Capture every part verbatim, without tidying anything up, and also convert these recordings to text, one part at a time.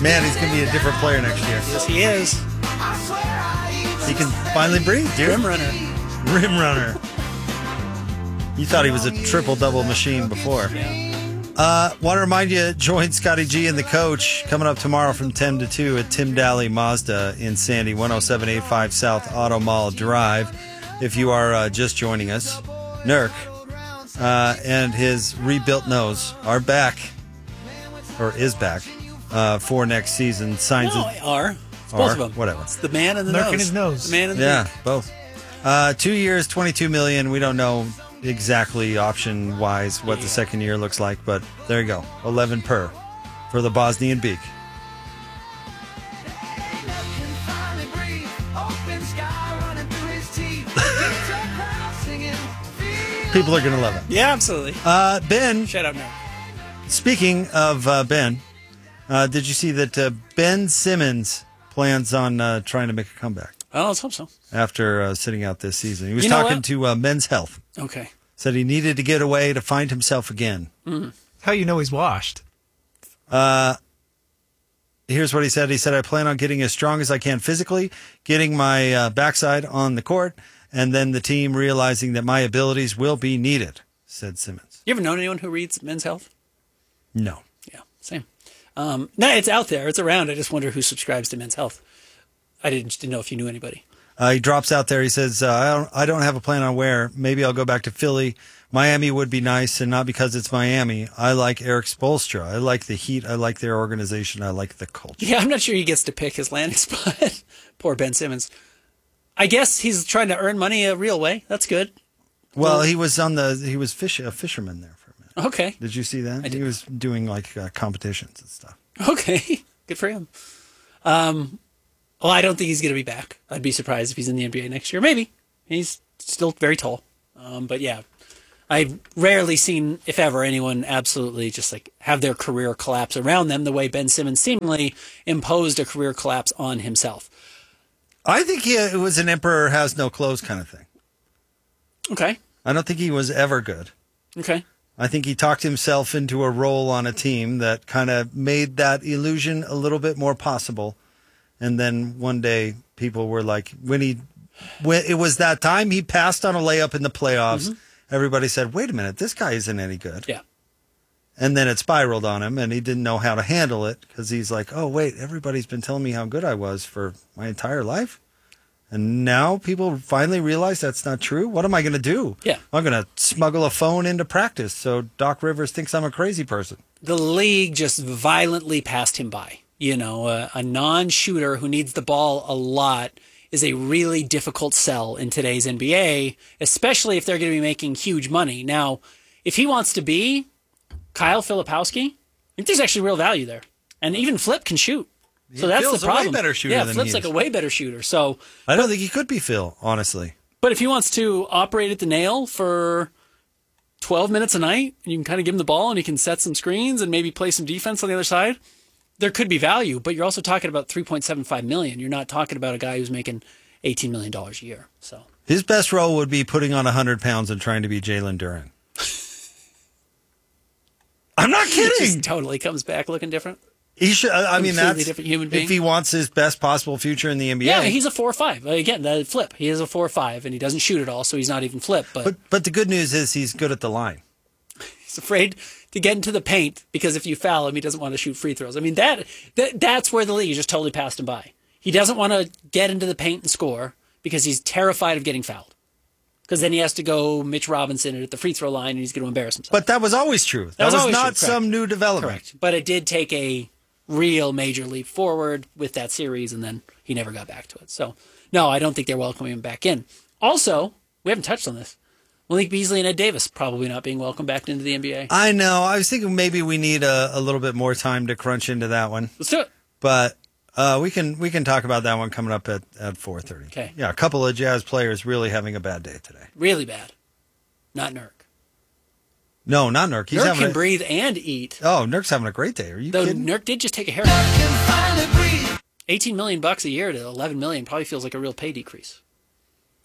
Man, he's going to be a different player next year. Yes, he is. He can finally breathe, dude. Rim runner. Rim runner. You thought he was a triple-double machine before. Uh, want to remind you, join Scotty G and the coach coming up tomorrow from ten to two at Tim Daly Mazda in Sandy, one oh seven eighty-five South Auto Mall Drive. If you are uh, just joining us, Nurk uh, and his rebuilt nose are back, or is back, uh, for next season. Signs No, of, are. It's are, both of them. Whatever. It's the man and the Nurk nose. and his nose. The man and the Yeah, beak. both. Uh, two years, twenty-two million dollars. We don't know exactly option-wise what the second year looks like, but there you go. eleven per for the Bosnian beak. People are going to love it. Yeah, absolutely. Uh, Ben, Shout out, Nurk. speaking of uh, Ben, uh, did you see that uh, Ben Simmons plans on uh, trying to make a comeback Oh, let's hope so. after uh, sitting out this season? He was You know talking what? to uh, Men's Health. Okay. Said he needed to get away to find himself again. How you know he's washed? Uh, here's what he said. He said, I plan on getting as strong as I can physically, getting my uh, backside on the court, and then the team realizing that my abilities will be needed, said Simmons. You ever known anyone who reads Men's Health? No. Yeah, same. Um, no, it's out there. It's around. I just wonder who subscribes to Men's Health. I didn't, didn't know if you knew anybody. Uh, he drops out there. He says, uh, I, don't, I don't have a plan on where. Maybe I'll go back to Philly. Miami would be nice, and not because it's Miami. I like Eric Spoelstra. I like the Heat. I like their organization. I like the culture. Yeah, I'm not sure he gets to pick his landing spot. Poor Ben Simmons. I guess he's trying to earn money a real way. That's good. Well, he was on the he was fish, a fisherman there for a minute. Okay. Did you see that? I did. He was doing like uh, competitions and stuff. Okay. Good for him. Um, well, I don't think he's going to be back. I'd be surprised if he's in the N B A next year. Maybe. He's still very tall. Um, but yeah, I've rarely seen, if ever, anyone absolutely just like have their career collapse around them the way Ben Simmons seemingly imposed a career collapse on himself. I think he, it was an emperor has no clothes kind of thing. Okay. I don't think he was ever good. Okay. I think he talked himself into a role on a team that kind of made that illusion a little bit more possible. And then one day people were like, when he, when it was that time he passed on a layup in the playoffs, mm-hmm. everybody said, wait a minute, this guy isn't any good. Yeah. And then it spiraled on him and he didn't know how to handle it because he's like, oh, wait, everybody's been telling me how good I was for my entire life. And now people finally realize that's not true. What am I going to do? Yeah. I'm going to smuggle a phone into practice so Doc Rivers thinks I'm a crazy person. The league just violently passed him by. You know, a, a non-shooter who needs the ball a lot is a really difficult sell in today's N B A, especially if they're going to be making huge money. Now, if he wants to be Kyle Filipowski, I think there's actually real value there. And even Flip can shoot. So He that's feels the a way problem. better shooter yeah, than Flip's he like is. a way better shooter. So, I don't think he could be Phil, honestly. but if he wants to operate at the nail for twelve minutes a night, and you can kind of give him the ball and he can set some screens and maybe play some defense on the other side, there could be value. But you're also talking about three point seven five million dollars. You're not talking about a guy who's making eighteen million dollars a year. So His best role would be putting on one hundred pounds and trying to be Jalen Duren. I'm not he kidding. just totally comes back looking different. He should. I mean, Completely that's different human being. if he wants his best possible future in the N B A. Yeah, he's a four or five. Again, the Flip. He is a four or five, and he doesn't shoot at all, so he's not even Flip. But, But but the good news is he's good at the line. he's afraid to get into the paint because if you foul him, he doesn't want to shoot free throws. I mean, that, that that's where the league just totally passed him by. He doesn't want to get into the paint and score because he's terrified of getting fouled. Because then he has to go Mitch Robinson at the free throw line, and he's going to embarrass himself. But that was always true. That, That was was, always not true, correct. some new development. Correct. But it did take a real major leap forward with that series, and then he never got back to it. So, no, I don't think they're welcoming him back in. Also, we haven't touched on this. Malik Beasley and Ed Davis probably not being welcomed back into the N B A. I know. I was thinking maybe we need a, a little bit more time to crunch into that one. Let's do it. But uh, we can we can talk about that one coming up at, at four thirty. Okay. Yeah, a couple of Jazz players really having a bad day today. Really bad. Not Nurk. No, not Nurk. He's Nurk having can a, breathe and eat. Oh, Nurk's having a great day. Are you Though kidding? Nurk did just take a haircut. eighteen million bucks a year to eleven million probably feels like a real pay decrease.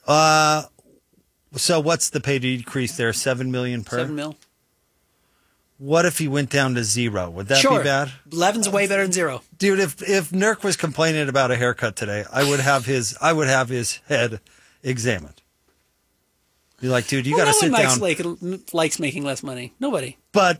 Uh, so what's the pay decrease there? Seven million per. Seven mil. What if he went down to zero? Would that sure. be bad? eleven's way better than zero. Dude, if if Nurk was complaining about a haircut today, I would have his I would have his head examined. Be like, dude, you well, got to no sit one down. likes, like, likes making less money. Nobody. But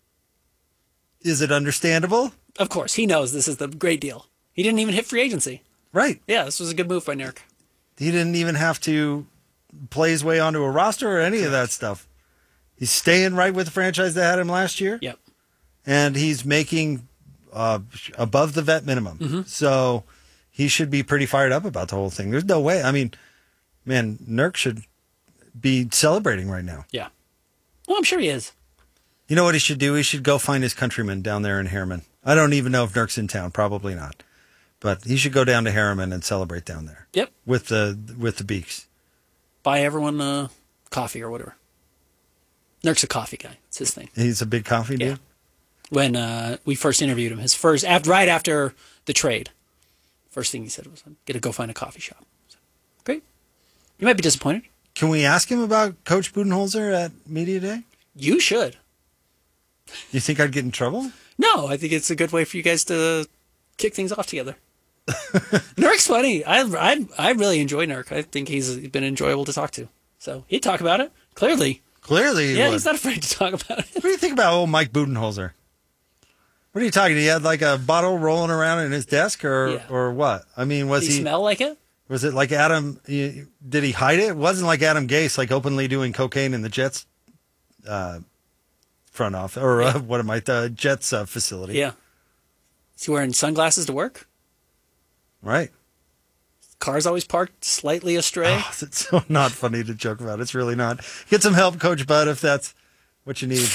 is it understandable? Of course, he knows this is the great deal. He didn't even hit free agency. Right. Yeah, this was a good move by Nurk. He didn't even have to play his way onto a roster or any of that stuff. He's staying right with the franchise that had him last year. Yep. And he's making uh, above the vet minimum. Mm-hmm. So he should be pretty fired up about the whole thing. There's no way. I mean, man, Nurk should be celebrating right now. Yeah. Well, I'm sure he is. You know what he should do? He should go find his countrymen down there in Harriman. I don't even know if Nurk's in town. Probably not. But he should go down to Harriman and celebrate down there. Yep. With the with the Beaks. Buy everyone uh, coffee or whatever. Nurk's a coffee guy. It's his thing. He's a big coffee dude? Yeah. When uh, we first interviewed him, his first, after, right after the trade, first thing he said was, I'm going to go find a coffee shop. So, great. You might be disappointed. Can we ask him about Coach Budenholzer at Media Day? You should. You think I'd get in trouble? No, I think it's a good way for you guys to kick things off together. Nurk's funny. I, I, I really enjoy Nurk. I think he's been enjoyable to talk to. So he'd talk about it, clearly. Clearly he Yeah, would. he's not afraid to talk about it. What do you think about old Mike Budenholzer? What are you talking? He had like a bottle rolling around in his desk, or Yeah. or what? I mean, was Did he he? smell like it? Was it like Adam? He, did he hide it? It wasn't like Adam Gase, like openly doing cocaine in the Jets uh, front office, or uh, what am I? The Jets uh, facility. Yeah. Is he wearing sunglasses to work? Right. Car's always parked slightly astray. Oh, it's so not funny to joke about. It's really not. Get some help, Coach Bud, if that's what you need.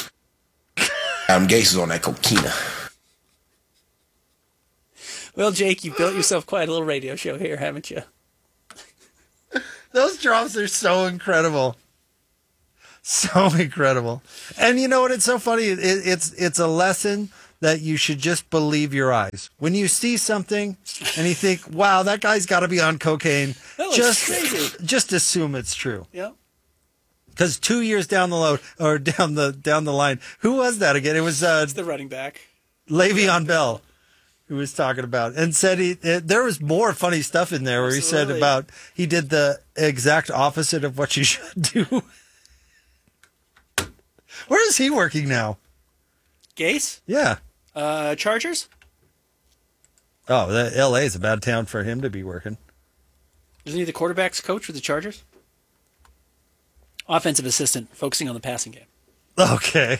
Adam Gase is on that coquina. Well, Jake, you built yourself quite a little radio show here, haven't you? Those drops are so incredible. So incredible. And you know what? It's so funny. It, it's it's a lesson that you should just believe your eyes. When you see something and you think, wow, that guy's got to be on cocaine, That looks just, crazy. just assume it's true. Yeah. Because two years down the load or down the down the line, who was that again? It was uh, It's the running back. Le'Veon Bell who was talking about, and said he it, there was more funny stuff in there where he said Absolutely. about he did the exact opposite of what you should do. Where is he working now? Gase? Yeah. Uh, Chargers? Oh, the L A is a bad town for him to be working. Isn't he the quarterback's coach for the Chargers? Offensive assistant, focusing on the passing game. Okay.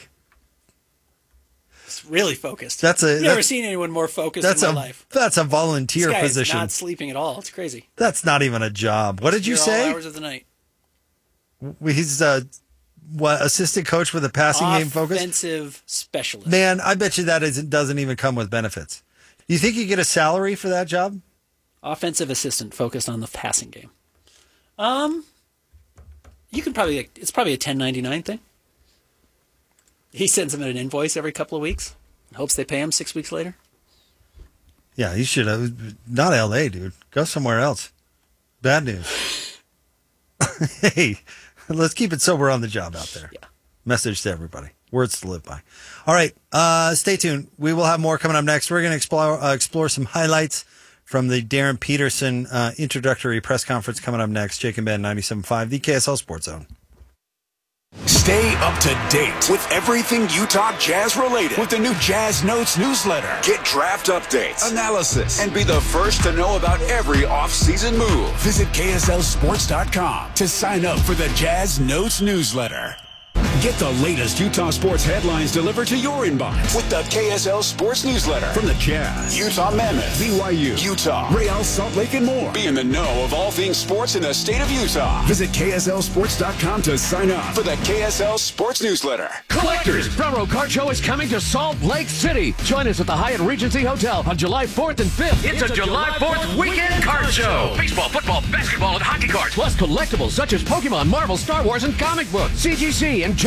It's really focused. That's a I've never that's, seen anyone more focused that's in a my life. that's a volunteer This guy position. is not sleeping at all. It's crazy. That's not even a job. What did you Here say? all hours of the night. He's uh, what assistant coach with a passing game focus? Offensive specialist. Man, I bet you that isn't, doesn't even come with benefits. You think you get a salary for that job? Offensive assistant focused on the passing game. Um, you can probably, it's probably a ten ninety-nine thing. He sends them an invoice every couple of weeks and hopes they pay him six weeks later. Yeah, you should have. Not L A, dude. Go somewhere else. Bad news. Hey, let's keep it sober on the job out there. Yeah. Message to everybody. Words to live by. All right, uh, stay tuned. We will have more coming up next. We're going to explore uh, explore some highlights from the Darren Peterson uh, introductory press conference coming up next. Jake and Ben, ninety-seven point five, the K S L Sports Zone. Stay up to date with everything Utah Jazz related with the new Jazz Notes newsletter. Get draft updates, analysis, and be the first to know about every offseason move. Visit K S L sports dot com to sign up for the Jazz Notes newsletter. Get the latest Utah sports headlines delivered to your inbox with the K S L Sports Newsletter from the Jazz, Utah Mammoth, B Y U, Utah, Real Salt Lake, and more. Be in the know of all things sports in the state of Utah. Visit K S L sports dot com to sign up for the K S L Sports Newsletter. Collectors, Railroad Card Show is coming to Salt Lake City. Join us at the Hyatt Regency Hotel on July fourth and fifth. It's, it's a, a July fourth weekend card show. Baseball, football, basketball, and hockey cards. Plus collectibles such as Pokemon, Marvel, Star Wars, and comic books. C G C and J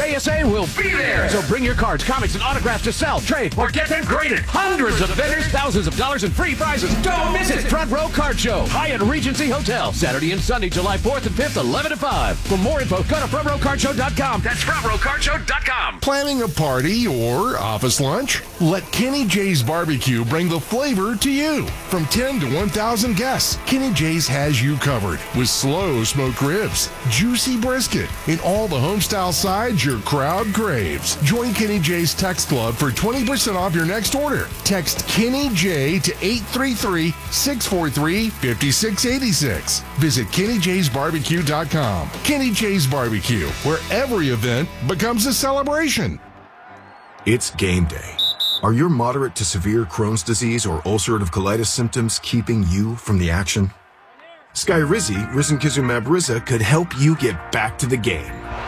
K S A will be there. So bring your cards, comics, and autographs to sell, trade, or get them graded. Hundreds of vendors, thousands of dollars in free prizes. Don't miss it. Front Row Card Show, Hyatt Regency Hotel, Saturday and Sunday, July fourth and fifth, eleven to five. For more info, go to front row card show dot com. That's front row card show dot com. Planning a party or office lunch? Let Kenny J's Barbecue bring the flavor to you. From ten to one thousand guests, Kenny J's has you covered with slow smoked ribs, juicy brisket, and all the homestyle sides your crowd craves. Join Kenny J's Text Club for twenty percent off your next order. Text Kenny J to eight three three, six four three, five six eight six. Visit kenny jays barbecue dot com. Kenny J's Barbecue, where every event becomes a celebration. It's game day. Are your moderate to severe Crohn's disease or ulcerative colitis symptoms keeping you from the action? Skyrizi, risankizumab Riza, could help you get back to the game.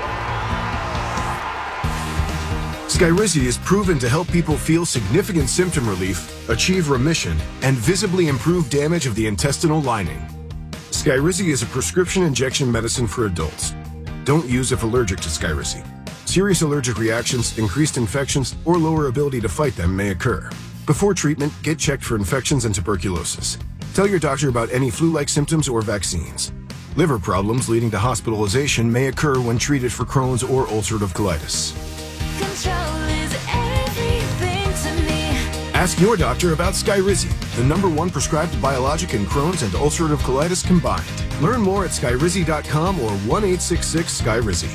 Skyrizi is proven to help people feel significant symptom relief, achieve remission, and visibly improve damage of the intestinal lining. Skyrizi is a prescription injection medicine for adults. Don't use if allergic to Skyrizi. Serious allergic reactions, increased infections, or lower ability to fight them may occur. Before treatment, get checked for infections and tuberculosis. Tell your doctor about any flu-like symptoms or vaccines. Liver problems leading to hospitalization may occur when treated for Crohn's or ulcerative colitis. Control is everything to me. Ask your doctor about Skyrizi, the number one prescribed biologic in Crohn's and ulcerative colitis combined. Learn more at skyrizi dot com or one eight six six Skyrizi.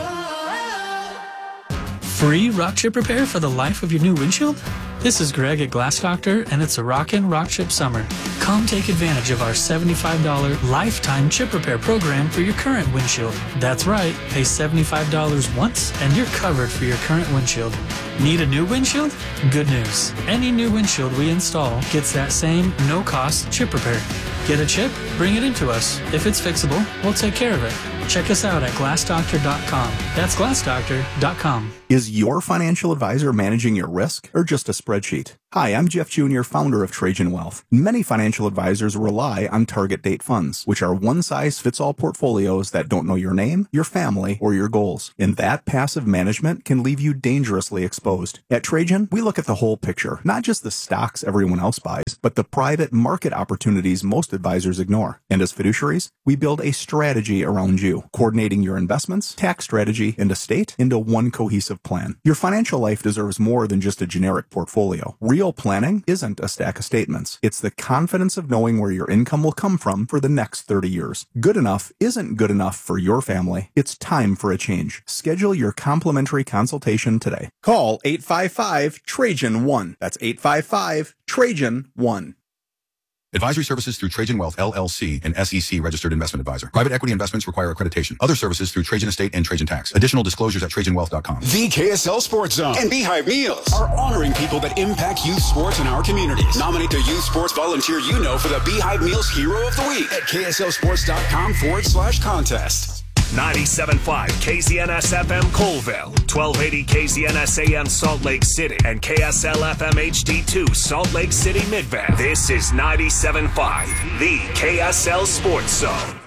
Free rock chip repair for the life of your new windshield? This is Greg at Glass Doctor, and it's a rockin' rock chip summer. Come take advantage of our seventy-five dollars lifetime chip repair program for your current windshield. That's right, pay seventy-five dollars once and you're covered for your current windshield. Need a new windshield? Good news. Any new windshield we install gets that same no-cost chip repair. Get a chip? Bring it into us. If it's fixable, we'll take care of it. Check us out at glass doctor dot com. That's glass doctor dot com. Is your financial advisor managing your risk or just a spreadsheet? Hi, I'm Jeff Junior, founder of Trajan Wealth. Many financial advisors rely on target date funds, which are one-size-fits-all portfolios that don't know your name, your family, or your goals. And that passive management can leave you dangerously exposed. At Trajan, we look at the whole picture, not just the stocks everyone else buys, but the private market opportunities most advisors ignore. And as fiduciaries, we build a strategy around you, coordinating your investments, tax strategy, and estate into one cohesive plan. Your financial life deserves more than just a generic portfolio. Real planning isn't a stack of statements. It's the confidence of knowing where your income will come from for the next thirty years. Good enough isn't good enough for your family. It's time for a change. Schedule your complimentary consultation today. Call eight five five Trajan one. That's eight five five Trajan one. Advisory services through Trajan Wealth, L L C, an S E C registered investment advisor. Private equity investments require accreditation. Other services through Trajan Estate and Trajan Tax. Additional disclosures at trajan wealth dot com. The K S L Sports Zone and Beehive Meals are honoring people that impact youth sports in our communities. Nominate the youth sports volunteer you know for the Beehive Meals Hero of the Week at K S L sports dot com forward slash contest. ninety-seven point five K Z N S F M Colville, twelve eighty K Z N S A M Salt Lake City, and K S L F M H D two Salt Lake City Midvale. This is ninety-seven point five, the K S L Sports Zone.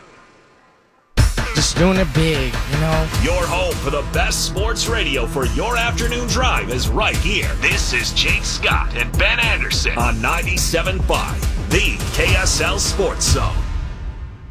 Just doing it big, you know? Your home for the best sports radio for your afternoon drive is right here. This is Jake Scott and Ben Anderson on ninety-seven point five, the K S L Sports Zone.